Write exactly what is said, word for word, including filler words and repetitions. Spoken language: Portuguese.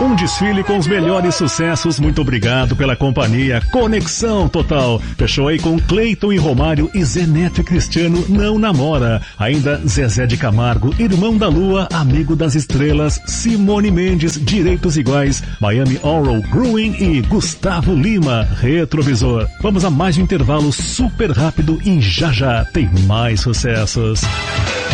Um desfile com os melhores sucessos. Muito obrigado pela companhia. Conexão total. Fechou aí com Cleiton e Romário e Zé Neto e Cristiano Não Namora. Ainda Zezé de Camargo, Irmão da Lua, Amigo das Estrelas, Simone Mendes, Direitos Iguais, Miami Oral Brewing e Gustavo Lima, Retrovisor. Vamos a mais um intervalo super rápido e já já tem mais sucessos.